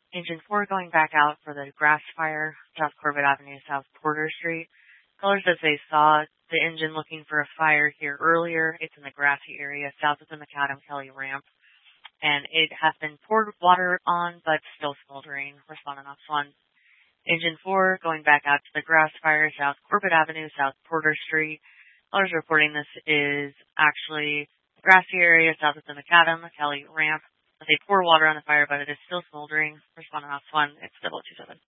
Engine 4 going back out for the grass fire, South Corbett Avenue, South Porter Street. Callers says they saw the engine looking for a fire here earlier. It's in the grassy area south of the Macadam Kelly ramp. And it has been poured water on, but still smoldering. Responding on 1. Engine 4 going back out to the grass fire, South Corbett Avenue, South Porter Street. Callers reporting this is actually the grassy area south of the Macadam Kelly ramp. They pour water on the fire, but it is still smoldering. Responding on 1. It's 027.